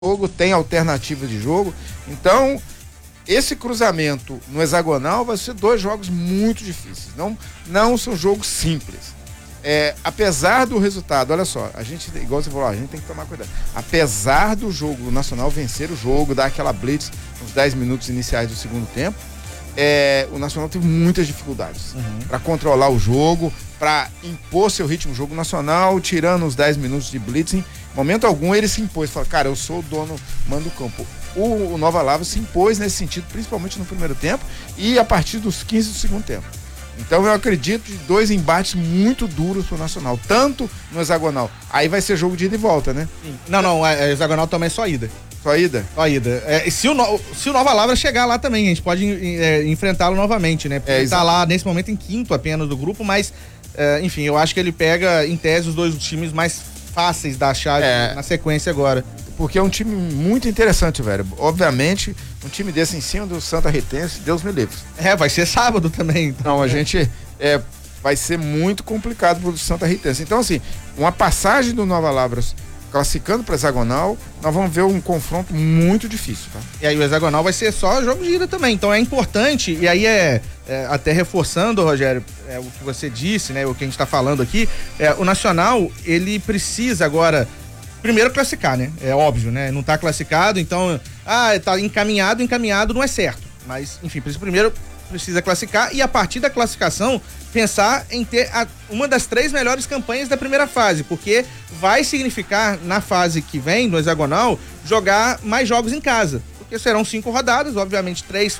jogo, tem alternativa de jogo. Então, esse cruzamento no hexagonal vai ser 2 jogos muito difíceis. Não são jogos simples. Apesar do resultado, olha só, a gente, igual você falou, a gente tem que tomar cuidado. Apesar do jogo o Nacional vencer o jogo, dar aquela blitz nos 10 minutos iniciais do segundo tempo, o Nacional teve muitas dificuldades para controlar o jogo, para impor seu ritmo. O jogo Nacional, tirando os 10 minutos de blitz, em momento algum ele se impôs. Falou, cara, eu sou o dono, mando o campo. O Nova Lavras se impôs nesse sentido, principalmente no primeiro tempo e a partir dos 15 do segundo tempo. Então eu acredito em 2 embates muito duros pro Nacional, tanto no hexagonal. Aí vai ser jogo de ida e volta, né? Sim. Não, hexagonal também é só ida. Só ida? Só ida. Se o Nova Lavras chegar lá também, a gente pode enfrentá-lo novamente, né? Porque ele tá lá nesse momento em 5º apenas do grupo, mas enfim, eu acho que ele pega em tese os 2 times mais fáceis da chave na sequência agora. Porque é um time muito interessante, velho. Obviamente, um time desse em cima do Santa Ritense, Deus me livre. Vai ser sábado também. Então. Não, a gente vai ser muito complicado pro Santa Ritense. Então, assim, uma passagem do Nova Lavras classificando para hexagonal, nós vamos ver um confronto muito difícil, tá? E aí o hexagonal vai ser só jogo de ida também, então é importante, e aí até reforçando, Rogério, o que você disse, né, o que a gente tá falando aqui, o Nacional, ele precisa agora primeiro classificar, né? É óbvio, né? Não tá classificado, então, tá encaminhado não é certo, mas enfim, primeiro precisa classificar e a partir da classificação pensar em ter uma das 3 melhores campanhas da primeira fase, porque vai significar na fase que vem, no hexagonal, jogar mais jogos em casa, porque serão 5 rodadas, obviamente 3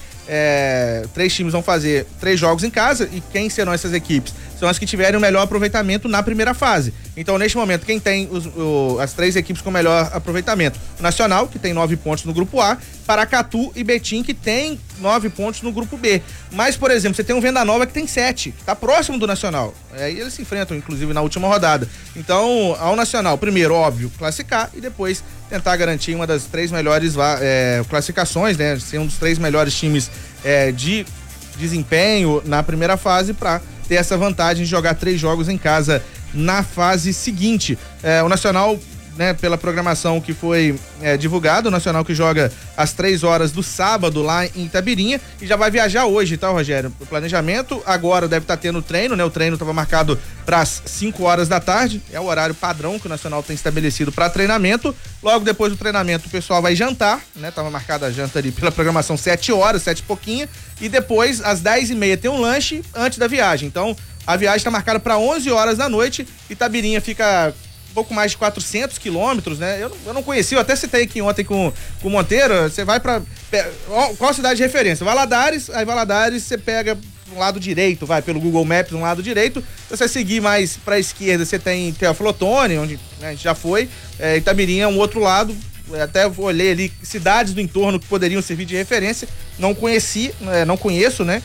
times vão fazer 3 jogos em casa e quem serão essas equipes? São as que tiverem o melhor aproveitamento na primeira fase. Então, neste momento, quem tem as 3 equipes com melhor aproveitamento? O Nacional, que tem 9 pontos no grupo A, Paracatu e Betim, que tem 9 pontos no grupo B. Mas, por exemplo, você tem um Venda Nova que tem 7, que está próximo do Nacional. E eles se enfrentam, inclusive, na última rodada. Então, ao Nacional, primeiro, óbvio, classificar e depois tentar garantir uma das 3 melhores classificações, né? Ser um dos 3 melhores times de desempenho na primeira fase para ter essa vantagem de jogar 3 jogos em casa na fase seguinte. O Nacional, né, pela programação que foi divulgada, o Nacional que joga às 3 horas do sábado lá em Itabirinha e já vai viajar hoje, tá, Rogério? O planejamento agora deve estar tendo treino, né? O treino estava marcado para as 5 horas da tarde, é o horário padrão que o Nacional tem estabelecido para treinamento. Logo depois do treinamento o pessoal vai jantar, né? Tava marcada a janta ali pela programação 7 horas, 7 e pouquinho, e depois às 10h30 tem um lanche antes da viagem. Então a viagem está marcada para 11 horas da noite. Itabirinha fica pouco mais de 400 quilômetros, né? Eu não conhecia, eu até citei aqui ontem com o Monteiro. Você vai pra... Qual cidade de referência? Valadares, aí Valadares você pega um lado direito, vai pelo Google Maps um lado direito. Se você seguir mais pra esquerda, você tem Teófilo Otoni, onde, né, a gente já foi. Itabirinha é um outro lado. Até olhei ali cidades do entorno que poderiam servir de referência. Não conheço, né?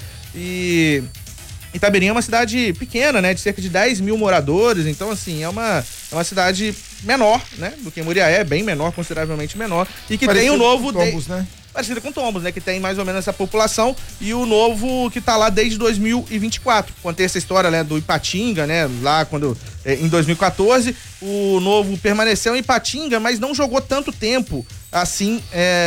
E Itabirinha é uma cidade pequena, né? De cerca de 10 mil moradores, então assim, é uma cidade menor, né? Do que Muriaé, bem menor, consideravelmente menor, e que tem o novo... Tombos, né? Parecida com Tombos, né? Que tem mais ou menos essa população, e o novo que tá lá desde 2024. Contei essa história, né? Do Ipatinga, né? Lá quando, em 2014, o novo permaneceu em Ipatinga, mas não jogou tanto tempo, assim,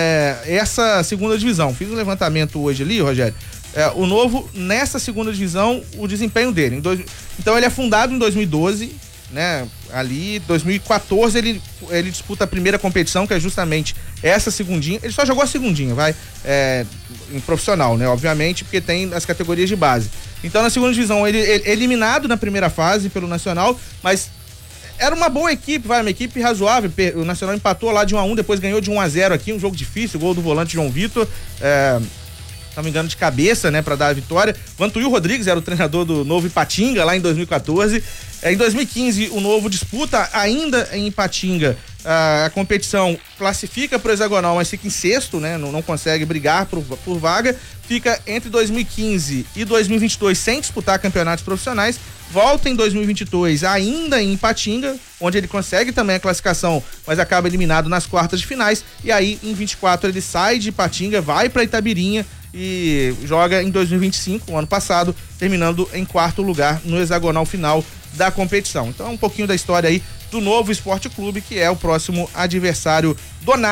essa segunda divisão. Fiz um levantamento hoje ali, Rogério. O novo, nessa segunda divisão, o desempenho dele. Então ele é fundado em 2012, né? Ali, 2014, ele disputa a primeira competição, que é justamente essa segundinha. Ele só jogou a segundinha, em profissional, né? Obviamente, porque tem as categorias de base. Então, na segunda divisão, ele é eliminado na primeira fase pelo Nacional, mas era uma boa equipe, uma equipe razoável. O Nacional empatou lá de 1-1, depois ganhou de 1-0 aqui, um jogo difícil, gol do volante João Vitor. Não me engano, de cabeça, né, pra dar a vitória. Vantuil Rodrigues era o treinador do Novo Ipatinga lá em 2014. Em 2015, o Novo disputa ainda em Ipatinga a competição, classifica pro hexagonal, mas fica em 6º, né, não consegue brigar por vaga. Fica entre 2015 e 2022 sem disputar campeonatos profissionais. Volta em 2022 ainda em Ipatinga, onde ele consegue também a classificação, mas acaba eliminado nas quartas de finais. E aí, em 24, ele sai de Ipatinga, vai para Itabirinha e joga em 2025, o ano passado, terminando em 4º lugar no hexagonal final da competição. Então é um pouquinho da história aí do Novo Esporte Clube, que é o próximo adversário do